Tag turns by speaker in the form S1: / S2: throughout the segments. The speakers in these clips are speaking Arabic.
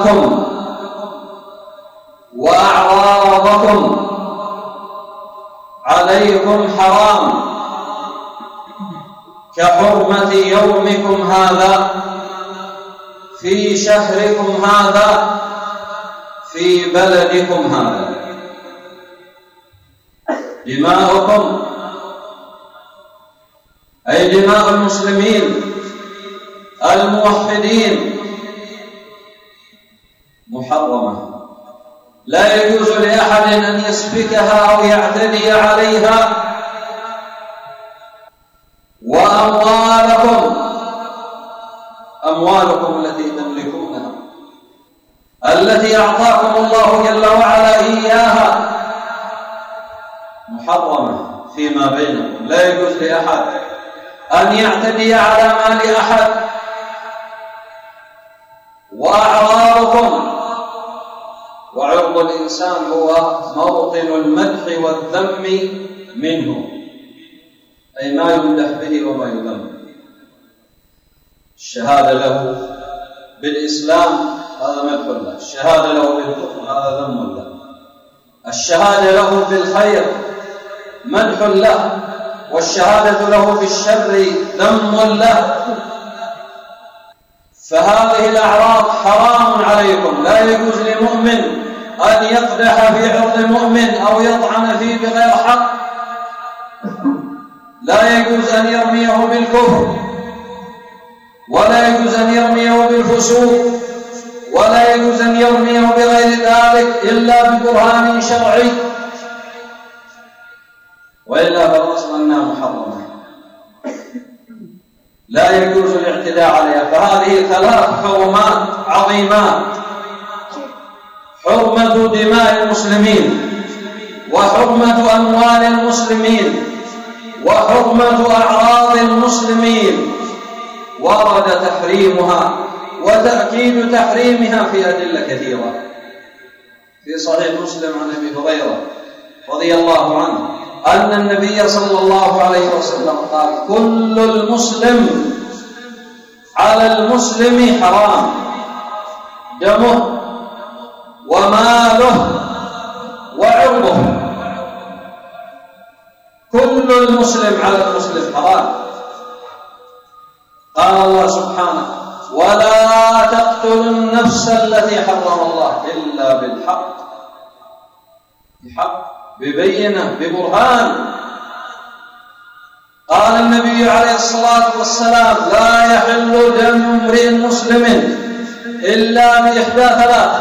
S1: أموالكم وأعراضكم عليكم حرام كحرمة يومكم هذا في شهركم هذا في بلدكم هذا. دماؤكم أي دماء المسلمين الموحدين محرمة، لا يجوز لأحد أن يسفكها أو يعتدي عليها. أموالكم التي تملكونها التي أعطاكم الله جل وعلا إياها محرمة فيما بينكم، لا يجوز لأحد أن يعتدي على مال أحد. وأعراضكم، وعرض الإنسان هو موطن المدح والذم منه، أي ما يمدح به وما يذم. الشهادة له بالإسلام هذا مدح له، الشهادة له بالكفر هذا ذم له، الشهادة له بالخير مدح له، والشهادة له بالشر ذم له. فهذه الأعراض حرام عليكم، لا يجوز لمؤمن أن يقدح في عرض مؤمن أو يطعن فيه بغير حق، لا يجوز أن يرميه بالكفر، ولا يجوز أن يرميه بالفسوق، ولا يجوز أن يرميه بغير ذلك إلا ببرهان شرعي، وإلا فالأصل أنها محرمة لا يجوز الاعتداء عليها. فهذه ثلاث حرمات عظيمات: حرمة دماء المسلمين، وحرمة أموال المسلمين، وحرمة أعراض المسلمين. ورد تحريمها وتأكيد تحريمها في أدلة كثيرة. في صحيح مسلم عن أبي هريرة رضي الله عنه أن النبي صلى الله عليه وسلم قال: كل المسلم على المسلم حرام، دمه وماله وعرضه. كل المسلم على المسلم حرام. قال الله سبحانه: ولا تقتلوا النفس التي حرم الله إلا بالحق، بحق، ببينة، ببرهان. قال النبي عليه الصلاة والسلام: لا يحل دم امرئ مسلم إلا بإحدى ثلاث: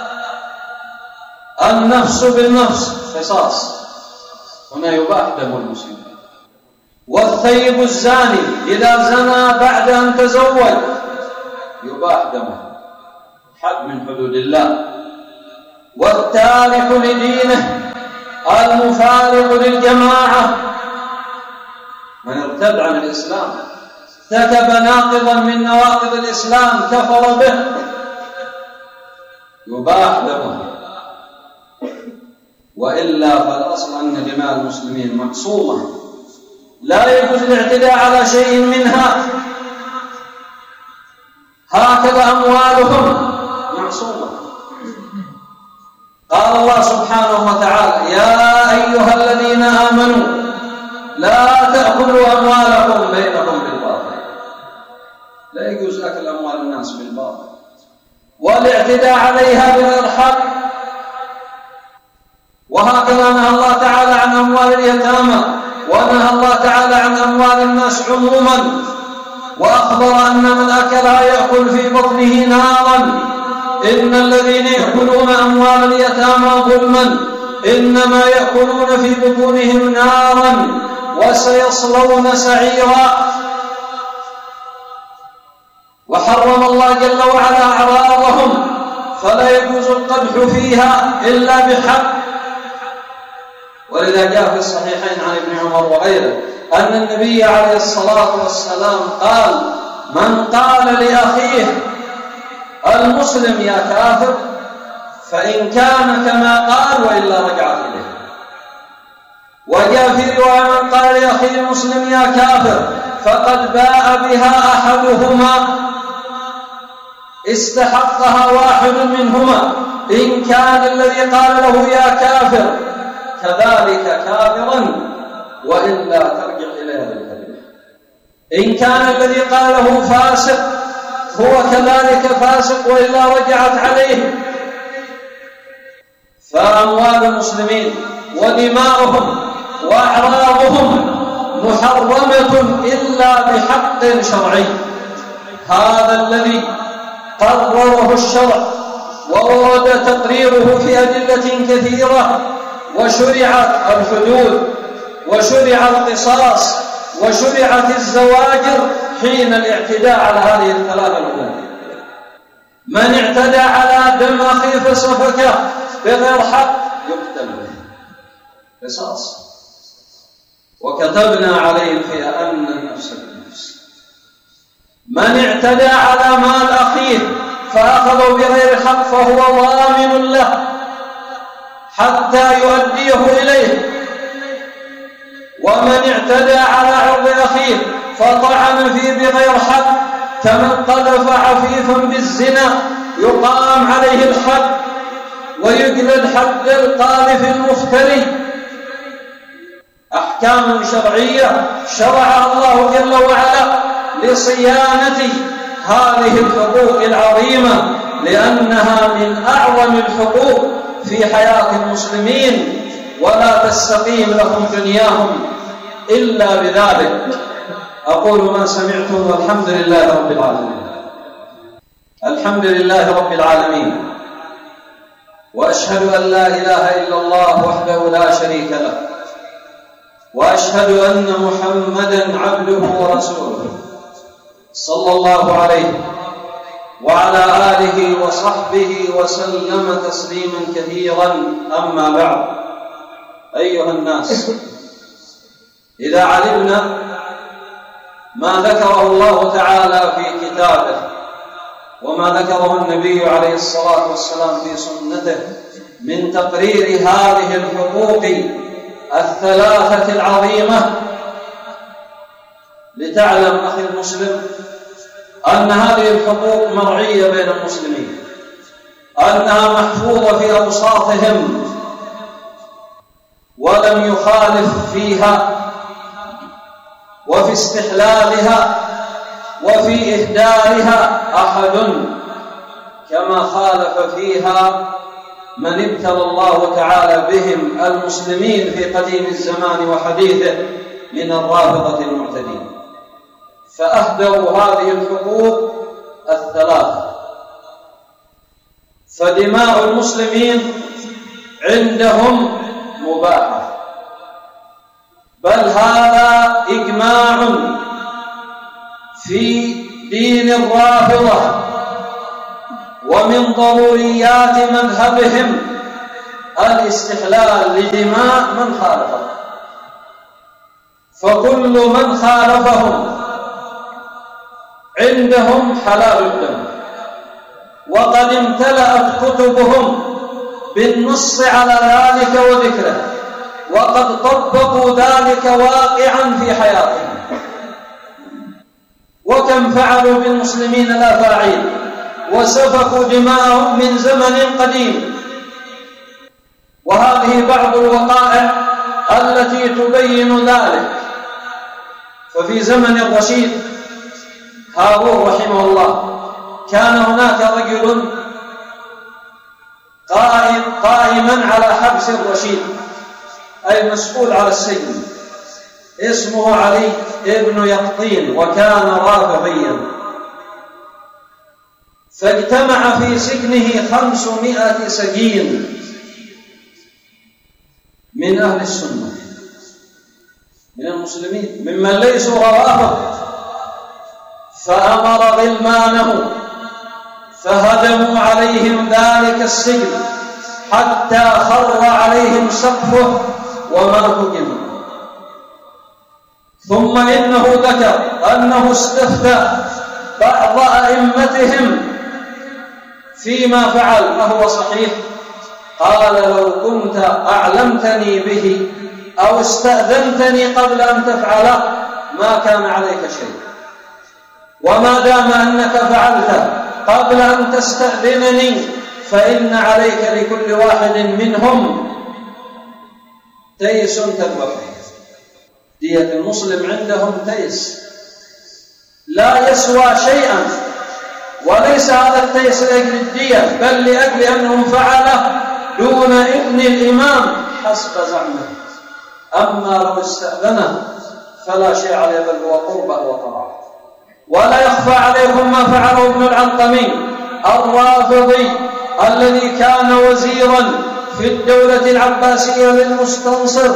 S1: النفس بالنفس قصاص، هنا يباح دم المسلم، والثيب الزاني إذا زنى بعد أن تزوج يباح دمه، حد من حدود الله، والتارك لدينه المفارق للجماعة، من ارتد عن الإسلام ارتكب ناقضا من نواقض الإسلام كفر به يباح دمه. وإلا فالأصل أن دماء المسلمين معصومة، لا يجوز الاعتداء على شيء منها. هكذا أموالهم معصومة. قال الله سبحانه وتعالى: يا أيها الذين آمنوا لا تأكلوا أموالكم بينكم بالباطل. لا يجوز أكل أموال الناس بالباطل والاعتداء عليها بغير حق. وهكذا نهى الله تعالى عن أموال اليتامى، ونهى الله تعالى عن أموال الناس عموما، وأخبر أن من أكلها يأكل في بطنه نارا. إن الذين يأكلون أموال اليتامى ظلما إنما يأكلون في بطونهم نارا وسيصلون سعيرا. وحرم الله جل وعلا أعراضهم، فلا يجوز القدح فيها إلا بحق. ولذا جاء في الصحيحين عن ابن عمر وغيره أن النبي عليه الصلاة والسلام قال: من قال لأخيه المسلم يا كافر فإن كان كما قال وإلا رجع إليه. وجاء في رواية: من قال لأخيه المسلم يا كافر فقد باء بها أحدهما استحقها واحد منهما، إن كان الذي قال له يا كافر كذلك كافرا وإلا ترجع إلى هذا الكلمة. إن كان الذي قال له فاسق هو كذلك فاسق وإلا رجعت عليه. فأموال المسلمين ودماؤهم وأعراضهم محرمة إلا بحق شرعي، هذا الذي قرره الشرع وورد تقريره في أدلة كثيرة، وشرعت الحدود وشرع القصاص وشرعت الزواجر حين الاعتداء على هذه الثلاث الأمور. من اعتدى على دم أخيه فسفكه بغير حق يقتل به قصاص. وكتبنا عليهم فيها أن النفس بالنفس. من اعتدى على مال أخيه فأخذوا بغير حق فهو ضامن له حتى يؤديه إليه. ومن اعتدى على عرض أخيه فطعن فيه بغير حق كمن قذف عفيفا بالزنا يقام عليه الحد ويجلد حد القاذف المفتري. أحكام شرعية شرعها الله جل وعلا لصيانة هذه الحقوق العظيمة، لأنها من أعظم الحقوق في حياة المسلمين، ولا تستقيم لهم دنياهم إلا بذلك. أقول ما سمعتم والحمد لله رب العالمين. الحمد لله رب العالمين، وأشهد أن لا إله إلا الله وحده لا شريك له، وأشهد أن محمدًا عبده ورسوله صلى الله عليه وعلى آله وصحبه وسلم تسليما كثيرا. أما بعد، أيها الناس، إذا علمنا ما ذكره الله تعالى في كتابه وما ذكره النبي عليه الصلاة والسلام في سنته من تقرير هذه الحقوق الثلاثة العظيمة، لتعلم أخي المسلم أن هذه الحقوق مرعية بين المسلمين، أنها محفوظة في أوساطهم ولم يخالف فيها وفي استحلالها وفي إهدارها أحد كما خالف فيها من ابتلى الله تعالى بهم المسلمين في قديم الزمان وحديثه من الرافضة المعتدين، فأهدروا هذه الحقوق الثلاثة. فدماء المسلمين عندهم مباحة، بل هذا إجماع في دين الرافضة، ومن ضروريات مذهبهم الاستحلال لدماء من خالفه. فكل من خالفهم عندهم حلال الدم، وقد امتلأت كتبهم بالنص على ذلك وذكره، وقد طبقوا ذلك واقعا في حياتهم. وكم فعلوا بالمسلمين الأفاعيل وسفكوا دماءهم من زمن قديم. وهذه بعض الوقائع التي تبين ذلك. ففي زمن الرشيد هارون رحمه الله كان هناك رجل قائما على حبس الرشيد، أي مسؤول على السجن، اسمه علي ابن يقطين، وكان رافضيا. فاجتمع في سجنه 500 سجين من أهل السنة من المسلمين ممن ليسوا روافض، فأمر غلمانه فهدموا عليهم ذلك السجن حتى خر عليهم سقفه وماتوا جميعا. ثم إنه ذكر أنه استفتى بعض أئمتهم فيما فعل أهو صحيح؟ قال: لو كنت أعلمتني به أو استأذنتني قبل أن تفعله ما كان عليك شيء، وما دام أنك فعلته قبل أن تستأذنني، فإن عليك لكل واحد منهم تيس تذبحه. دية المسلم عندهم تيس لا يسوى شيئا، وليس هذا التيس لأجل الدية، بل لأجل أنه فعله دون إذن الإمام حسب زعمه. أما لو استأذنه فلا شيء عليه، بل هو قربة وطاعة. ولا يخفى عليكم ما فعله ابن العنقمي الرافضي الذي كان وزيرا في الدولة العباسية للمستنصر،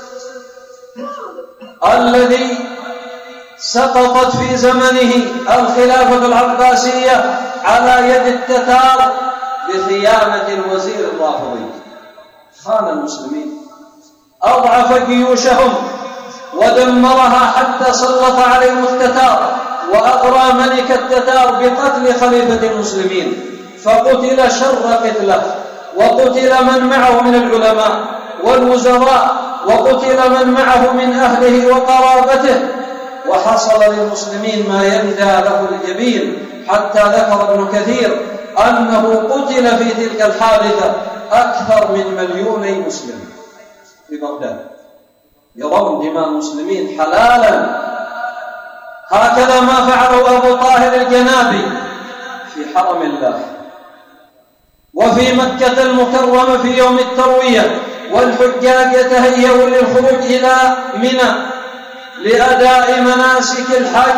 S1: الذي سقطت في زمنه الخلافة العباسية على يد التتار بخيانة الوزير الرافضي. خان المسلمين، أضعف جيوشهم ودمرها حتى سلط عليهم التتار، وأغرى ملك التتار بقتل خليفة المسلمين، فقتل شر قتله، وقتل من معه من العلماء والوزراء، وقتل من معه من أهله وقرابته، وحصل للمسلمين ما يندى له الجبين، حتى ذكر ابن كثير أنه قتل في تلك الحادثة أكثر من 2,000,000 مسلم في بغداد. يرون دماء المسلمين حلالا. هكذا ما فعله أبو طاهر الجنابي في حرم الله، وفي مكة المكرمة في يوم التروية والحجاج يتهيئون للخروج إلى منى لأداء مناسك الحج،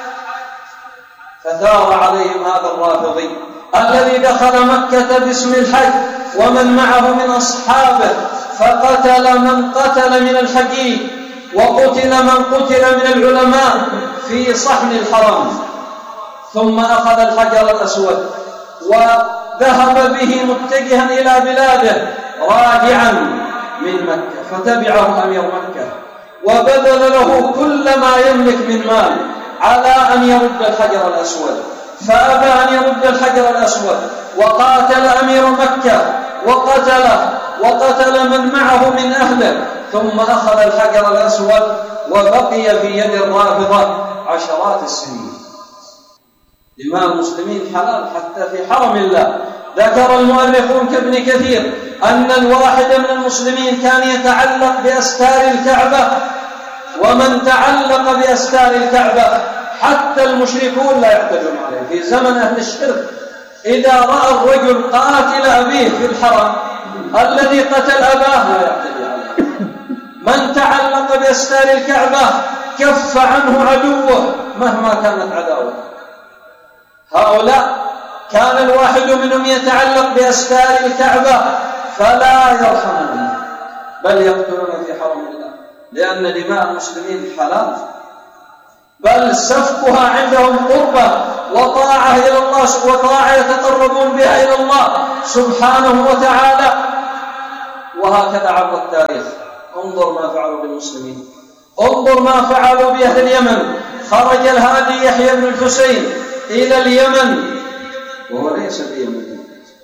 S1: فثار عليهم هذا الرافضي الذي دخل مكة باسم الحج ومن معه من أصحابه، فقتل من قتل من الحجيج، وقتل من قتل من العلماء في صحن الحرم، ثم أخذ الحجر الأسود وذهب به متجها إلى بلاده راجعا من مكة، فتبعه أمير مكة وبذل له كل ما يملك من مال على أن يرد الحجر الأسود، فأبى أن يرد الحجر الأسود، وقاتل أمير مكة وقتله وقتل من معه من أهله، ثم أخذ الحجر الأسود وبقي في يد الرافضة عشرات السنين. دماء المسلمين حلال حتى في حرم الله. ذكر المؤرخون كابن كثير أن الواحد من المسلمين كان يتعلق بأستار الكعبة، ومن تعلق بأستار الكعبة حتى المشركون لا يعتدون عليه. في زمن أهل الشرك إذا رأى الرجل قاتل أبيه في الحرم الذي قتل أباه لا يعتدي عليه. من تعلق بأستار الكعبة كف عنه عدوه مهما كانت عداوته. هؤلاء كان الواحد منهم يتعلق بأستار الكعبة فلا يرحمون، بل يقتلون في حرم الله، لأن دماء المسلمين حلال، بل سفكها عندهم قربة وطاعة إلى الله، وطاعة يتقربون بها إلى الله سبحانه وتعالى. وهكذا عبر التاريخ. انظر ما فعلوا بالمسلمين، انظر ما فعلوا بأهل اليمن. خرج الهادي يحيى بن الحسين إلى اليمن وهو ليس بيمن،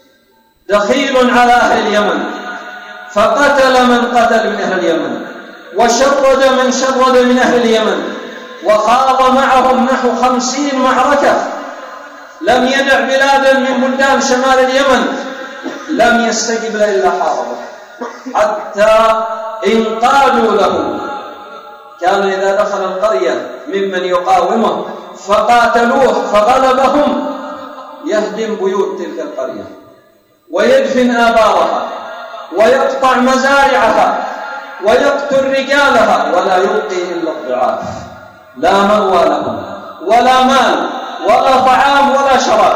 S1: دخيل على أهل اليمن، فقتل من قتل من أهل اليمن، وشرد من شرد من أهل اليمن، وخاض معهم نحو 50 معركة. لم يدع بلادا من بلدان شمال اليمن لم يستجب له إلا حاربه، حتى انقادوا له. كان إذا دخل القرية ممن يقاومه فقاتلوه فغلبهم يهدم بيوت تلك القرية ويدفن آبارها ويقطع مزارعها ويقتل رجالها، ولا يبقي إلا الضعاف. لا مأوى لهم ولا مال ولا طعام ولا شراب.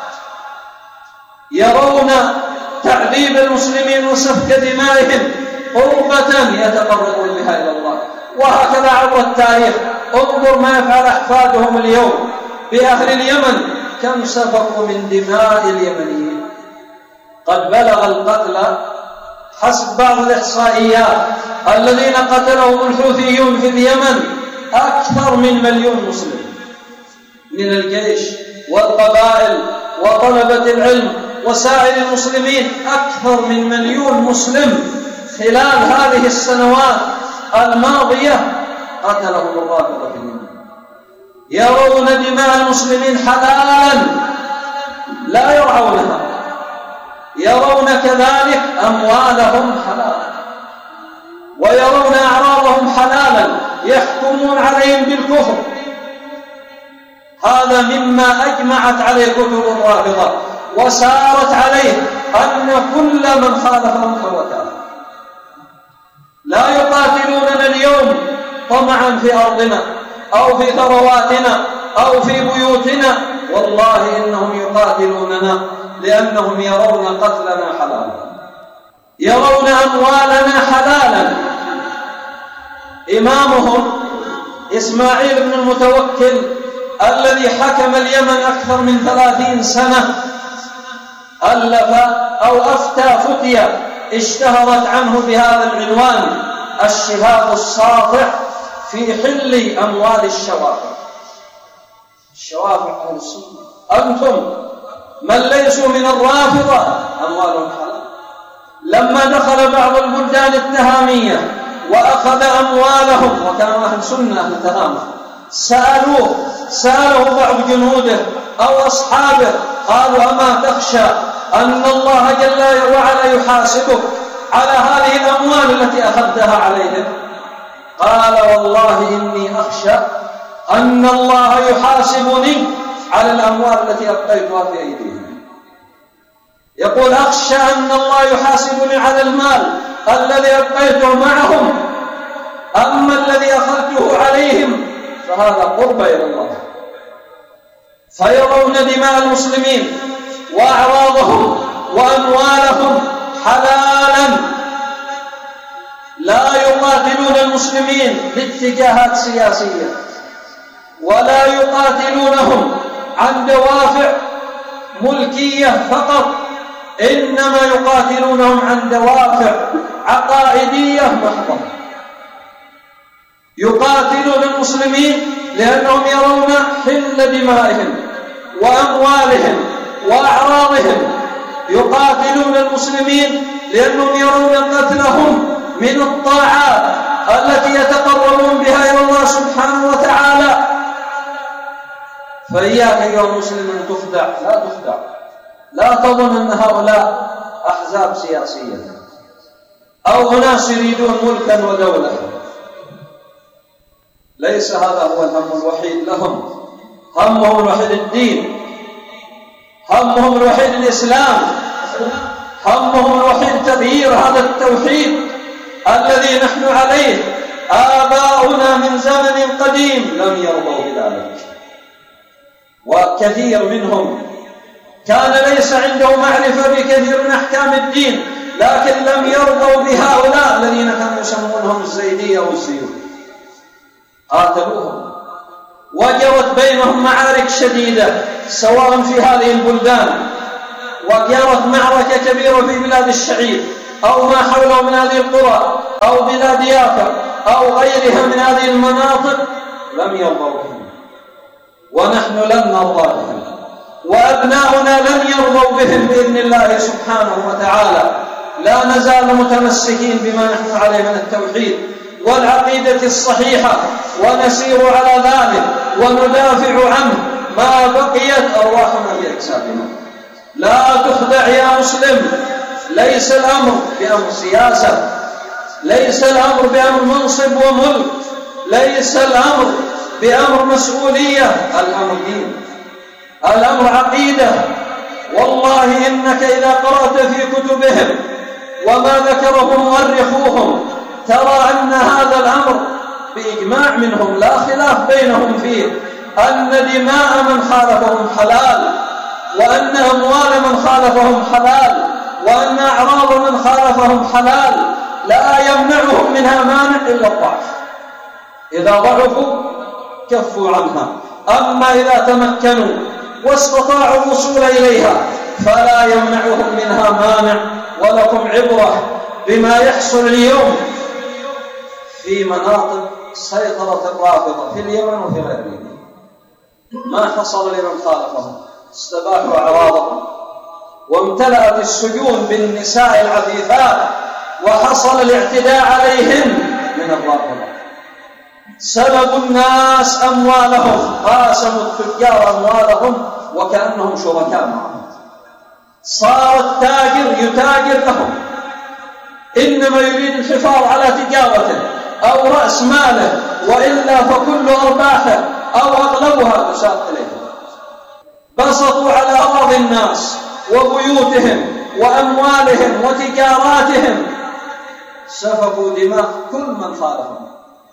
S1: يرون تعذيب المسلمين وسفك دمائهم قربة يتقربون بها إلى الله. وهكذا عبر التاريخ. انظر ما يفعل أحفادهم اليوم بأهل اليمن، كم سفكوا من دماء اليمنيين. قد بلغ القتل حسب بعض الإحصائيات الذين قتلهم الحوثيون في اليمن أكثر من 1,000,000 مسلم من الجيش والقبائل وطلبة العلم وسائر المسلمين. أكثر من 1,000,000 مسلم خلال هذه السنوات الماضية قتلهم الرافضة في اليمن. يرون دماء المسلمين حلالا لا يرعونها، يرون كذلك أموالهم حلالا ويرون أعراضهم حلالا، يحكمون عليهم بالكفر. هذا مما أجمعت عليه كتب الرافضة وسارت عليه أن كل من خالفهم فهو كافر. لا يقاتلوننا اليوم طمعا في أرضنا أو في ثرواتنا أو في بيوتنا، والله إنهم يقاتلوننا لأنهم يرون قتلنا حلالا، يرون أموالنا حلالا. إمامهم إسماعيل بن المتوكل الذي حكم اليمن أكثر من 30 سنة ألف أو أفتى فتية اشتهرت عنه بهذا العنوان: الشهاب الساطع في حل أموال الشوافع. الشوافع أهل السنة، أنتم من ليسوا من الرافضة أموالهم حلال. لما دخل بعض البلدان التهامية وأخذ أموالهم، وكانوا أهل سنة أهل تهامة، سألوه بعض جنوده أو أصحابه، قالوا: أما تخشى أن الله جل وعلا يحاسبك على هذه الأموال التي أخذتها عليهم؟ قال: والله إني أخشى أن الله يحاسبني على الأموال التي أبقيتها في أيديهم. يقول: أخشى أن الله يحاسبني على المال الذي أبقيته معهم، أما الذي أخذته عليهم فهذا قرب إلى الله. فيرون دماء المسلمين وأعراضهم وأموالهم حلالا، لا يقاتلون المسلمين باتجاهات سياسية، ولا يقاتلونهم عن دوافع ملكية فقط، إنما يقاتلونهم عن دوافع عقائدية محضة. يقاتلون المسلمين لأنهم يرون حل دمائهم وأموالهم وأعراضهم. يقاتلون المسلمين لأنهم يرون قتلهم من الطاعات التي يتقربون بها إلى الله سبحانه وتعالى. فإياك أيها المسلم أن تخدع، لا تخدع، لا تظن أن هؤلاء أحزاب سياسية أو أناس يريدون ملكا ودولة. ليس هذا هو الهم الوحيد لهم، همهم الوحيد الدين، همهم الوحيد الإسلام، همهم الوحيد تغيير هذا التوحيد الذي نحن عليه. آباؤنا من زمن قديم لم يرضوا بذلك، وكثير منهم كان ليس عنده معرفة بكثير من أحكام الدين، لكن لم يرضوا بهؤلاء الذين كانوا يسمونهم الزيدية والزيون. قاتلوهم وجرت بينهم معارك شديدة سواء في هذه البلدان، وجرت معركة كبيرة في بلاد الشعيب أو ما حوله من هذه القرى أو بلاد يافا أو غيرها من هذه المناطق، لم يرضوا بهم، ونحن لن نرضى بهم، وأبناؤنا لن يرضوا بهم بإذن الله سبحانه وتعالى. لا نزال متمسكين بما نحن عليه من التوحيد والعقيدة الصحيحة، ونسير على ذلك وندافع عنه ما بقيت أرواحنا بأجسادنا. لا تخدع يا مسلم، ليس الأمر بأمر سياسة، ليس الأمر بأمر منصب وملك، ليس الأمر بأمر مسؤولية، الأمر دين، الأمر عقيدة. والله إنك إذا قرأت في كتبهم وما ذكره مؤرخوهم ترى أن هذا الأمر بإجماع منهم لا خلاف بينهم فيه، أن دماء من خالفهم حلال، وأن أموال من خالفهم حلال، وأن أعراض من خالفهم حلال، لا يمنعهم منها مانع إلا الضعف. إذا ضعفوا كفوا عنها، أما إذا تمكنوا واستطاعوا الوصول إليها فلا يمنعهم منها مانع. ولكم عبرة بما يحصل اليوم في مناطق سيطرة الرافضة في اليمن وفي غير اليمن. ما حصل لمن خالفهم، استباحوا أعراضهم، وامتلأت السجون بالنساء العفيفات، وحصل الاعتداء عليهم من الرافضة. سلبوا الناس أموالهم، قاسموا التجار أموالهم وكأنهم شركاء معهم. صار التاجر يتاجر لهم، إنما يريد الحفاظ على تجارته أو رأس ماله، وإلا فكل أرباحه أو أغلبها تساق إليه. بسطوا على أرض الناس وبيوتهم وأموالهم وتجاراتهم، سفكوا دماء كل من خالفهم،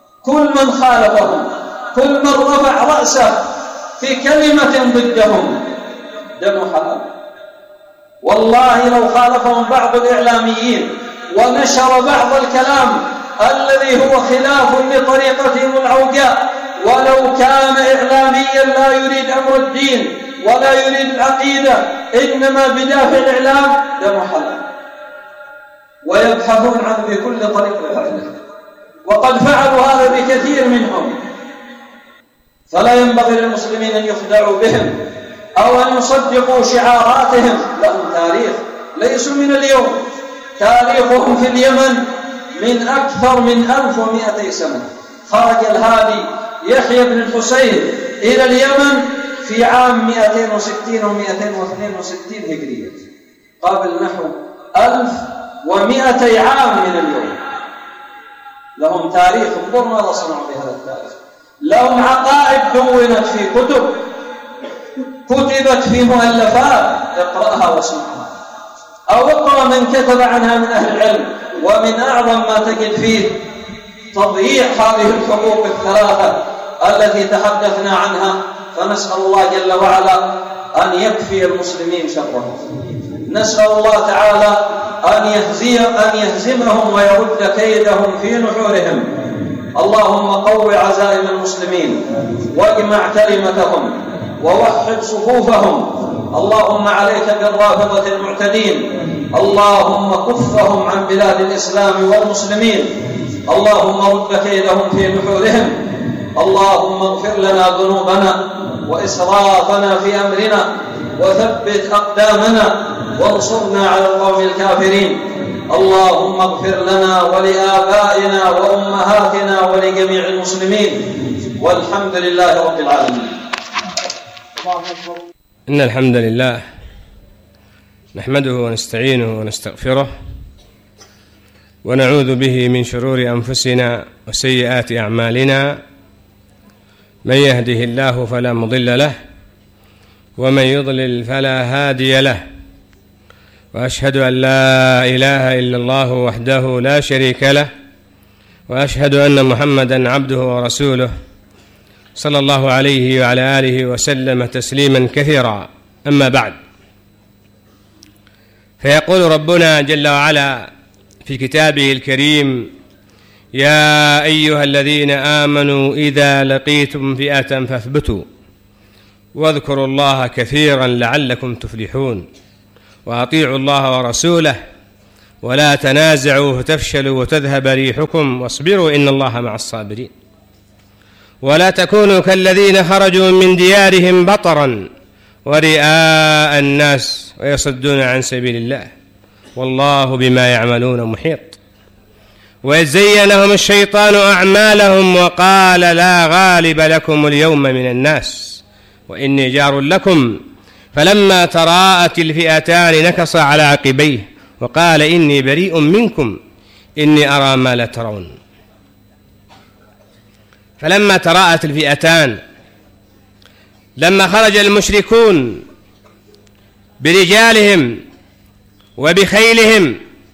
S1: كل من رفع رأسه في كلمة ضدهم دم حلال. والله لو خالفهم بعض الإعلاميين ونشر بعض الكلام الذي هو خلاف لطريقتهم العوجاء، ولو كان إعلاميا لا يريد أمر الدين ولا يريد العقيدة، إنما بدافع الإعلام دم حلال، ويبحثون عنه بكل طريق لفعله، وقد فعلوا هذا بكثير منهم. فلا ينبغي للمسلمين أن يخدعوا بهم أو أن يصدقوا شعاراتهم. لهم تاريخ، ليسوا من اليوم، تاريخهم في اليمن من أكثر من 1200 سنة. خرج الهادي يحيى بن الحسين إلى اليمن في عام 260 و 262 هجرية، قبل نحو 1200 عام من اليوم. لهم تاريخ، انظر ماذا صنعوا بهذا التاريخ. لهم عقائد دونت في كتب، كتبت في مؤلفات، اقرأها واسمعها، أو اقرأ من كتب عنها من أهل العلم. ومن أعظم ما تجد فيه تضييع هذه الحقوق الثلاثة التي تحدثنا عنها. فنسأل الله جل وعلا أن يكفي المسلمين شرهم، نسأل الله تعالى أن يهزمهم ويرد كيدهم في نحورهم. اللهم قو عزائم المسلمين واجمع كلمتهم ووحد صفوفهم. اللهم عليك بالرافضة المعتدين، اللهم كفهم عن بلاد الإسلام والمسلمين، اللهم رد كيدهم في نحورهم. اللهم اغفر لنا ذنوبنا وإسرافنا في أمرنا، وثبت أقدامنا وانصرنا على القوم الكافرين. اللهم اغفر لنا ولآبائنا وأمهاتنا ولجميع المسلمين، والحمد لله رب العالمين.
S2: إن الحمد لله نحمده ونستعينه ونستغفره، ونعوذ به من شرور أنفسنا وسيئات أعمالنا. من يهده الله فلا مضل له، ومن يضلل فلا هادي له، وأشهد أن لا إله إلا الله وحده لا شريك له، وأشهد أن محمدًا عبده ورسوله صلى الله عليه وعلى آله وسلم تسليمًا كثيرا. أما بعد، فيقول ربنا جل وعلا في كتابه الكريم: يا أيها الذين آمنوا إذا لقيتم فئة فاثبتوا واذكروا الله كثيرا لعلكم تفلحون، وأطيعوا الله ورسوله ولا تنازعوا فتفشلوا وتذهب ريحكم واصبروا إن الله مع الصابرين، ولا تكونوا كالذين خرجوا من ديارهم بطرا ورئاء الناس ويصدون عن سبيل الله والله بما يعملون محيط. وإذ زين لهم الشيطان أعمالهم وقال لا غالب لكم اليوم من الناس وإني جار لكم، فلما تراءت الفئتان نكص على عقبيه وقال إني بريء منكم إني أرى ما لا ترون. فلما تراءت الفئتان، لما خرج المشركون برجالهم وبخيلهم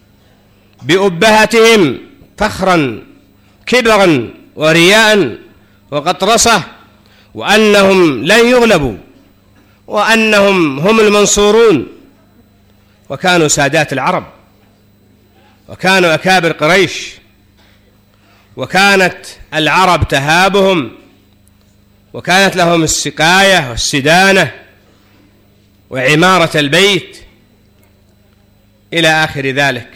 S2: بأبهتهم فخرا كبرا ورياء وغطرسة، وأنهم لن يغلبوا وأنهم هم المنصورون، وكانوا سادات العرب وكانوا أكابر قريش، وكانت العرب تهابهم، وكانت لهم السقاية والسدانة وعمارة البيت إلى آخر ذلك.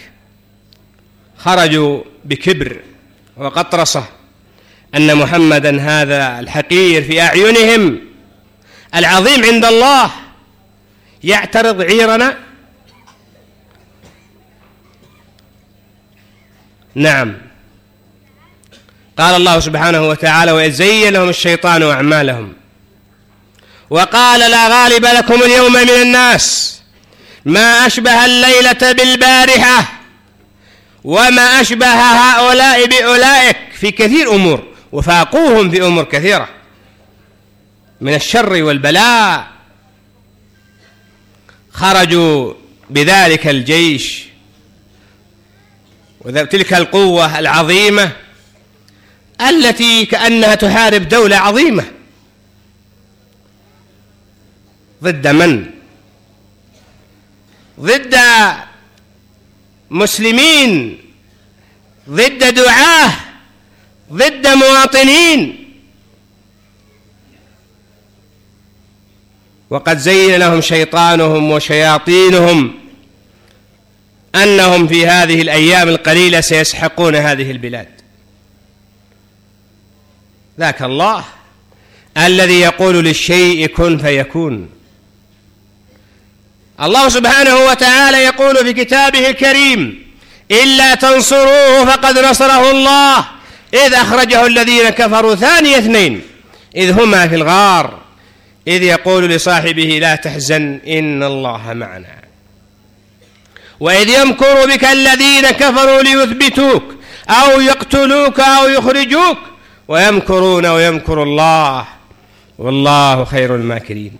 S2: خرجوا بكبر وقطرسة أن محمدا هذا الحقير في أعينهم العظيم عند الله يعترض عيرنا. نعم، قال الله سبحانه وتعالى: وإذ زين لهم الشيطان أعمالهم وقال لا غالب لكم اليوم من الناس ما أشبه الليلة بالبارحة وما أشبه هؤلاء بأولئك في كثير أمور، وفاقوهم في أمور كثيرة من الشر والبلاء. خرجوا بذلك الجيش وتلك القوة العظيمة التي كأنها تحارب دولة عظيمة، ضد من؟ ضد مسلمين، ضد دعاة، ضد مواطنين. وقد زين لهم شيطانهم وشياطينهم أنهم في هذه الأيام القليلة سيسحقون هذه البلاد. ذاك الله الذي يقول للشيء كن فيكون. الله سبحانه وتعالى يقول في كتابه الكريم: إلا تنصروه فقد نصره الله إذ أخرجه الذين كفروا ثاني اثنين إذ هما في الغار إذ يقول لصاحبه لا تحزن إن الله معنا وإذ يمكر بك الذين كفروا ليثبتوك أو يقتلوك أو يخرجوك ويمكرون ويمكر الله والله خير الماكرين.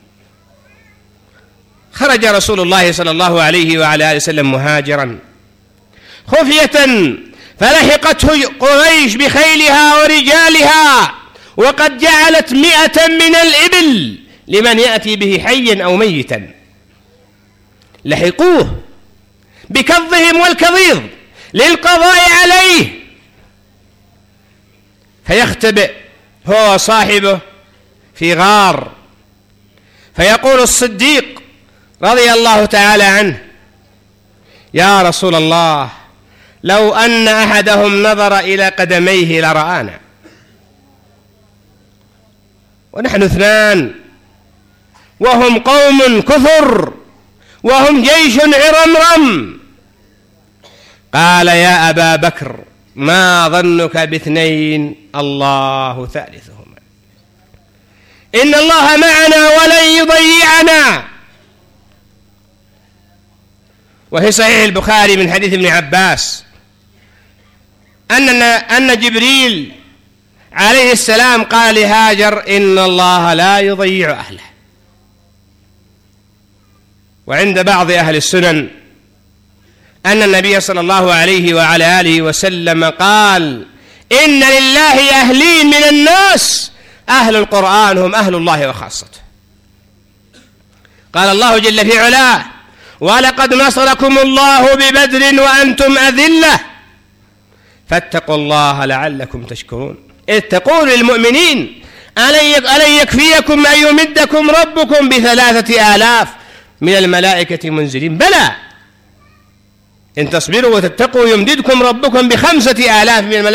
S2: خرج رسول الله صلى الله عليه وعلى آله وسلم مهاجرا خفية، فلحقته قريش بخيلها ورجالها، وقد جعلت 100 من الإبل لمن يأتي به حيا أو ميتا. لحقوه بكظهم والكظيظ للقضاء عليه، فيختبئ هو وصاحبه في غار، فيقول الصديق رضي الله تعالى عنه: يا رسول الله، لو أن أحدهم نظر إلى قدميه لرآنا، ونحن 2 وهم قوم كثر وهم جيش عرمرم. قال: يا أبا بكر، ما ظنك ب2 الله ثالثهما، إن الله معنا ولن يضيعنا. وفي صحيح البخاري من حديث ابن عباس أن جبريل عليه السلام قال لهاجر: إن الله لا يضيع أهله. وعند بعض أهل السنن أن النبي صلى الله عليه وعلى آله وسلم قال: إن لله أهلين من الناس، أهل القرآن هم أهل الله وخاصته. قال الله جل في علاه: ولقد نصركم الله ببدر وأنتم أذلة فاتقوا الله لعلكم تشكرون، إذ تقول للمؤمنين: ألن يكفيكم أن يمدكم ربكم ب3000 من الملائكة منزلين؟ بلى، إن تصبروا وتتقوا يمددكم ربكم ب5000 من الملائكة